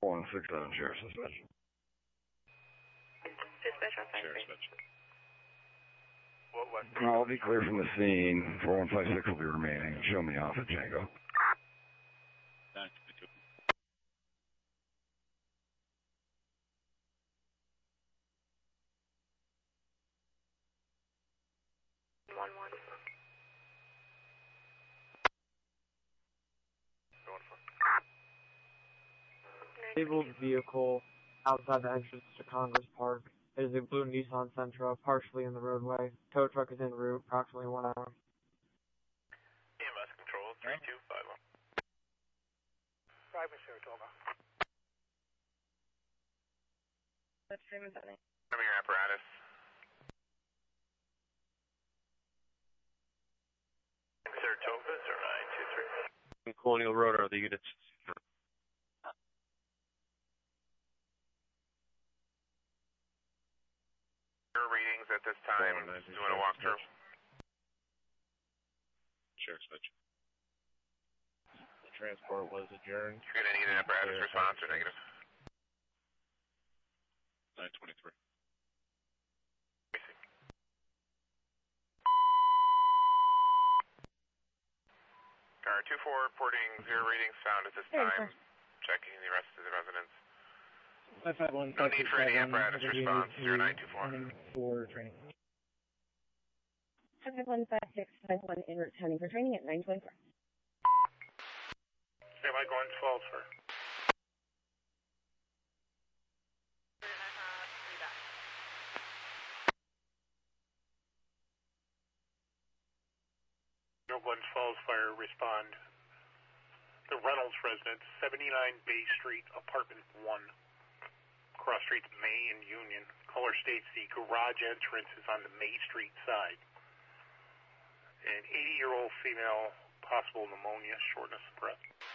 167 Sheriff's Dispatch. Dispatch on Sheriff's Dispatch. What? I'll be clear from the scene. 4156 will be remaining. Show me off at Django. 922. Disabled vehicle outside the entrance to Congress Park. It is a blue Nissan Sentra, partially in the roadway. Tow truck is en route, approximately 1 hour. EMS control 3251. Driver Saratoga. What's the name of that name? Name of your apparatus. Saratoga 0923. Colonial Road are the units. Your readings at this time. Doing a walkthrough. Sheriff's Dispatch. The transport was adjourned. You're going to need an apparatus response or negative? 923. Car 24 reporting 0 readings found at this time. Checking the rest of the residents. 551. No need for any apparatus response. 0924. For training. 51561 en route sounding for training at 924. Am I going 12, sir? No 112 fire respond. The Reynolds residence, 79 Bay Street, apartment 1. Cross streets May and Union. Caller states the garage entrance is on the May Street side. An 80-year-old female, possible pneumonia, shortness of breath.